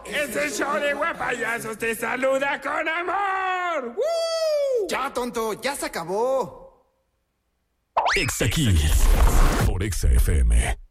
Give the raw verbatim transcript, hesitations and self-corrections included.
Ese show de guapayazos te saluda con amor. ¡Woo! Ya, tonto, ya se acabó. Exa Kids por Exa F M.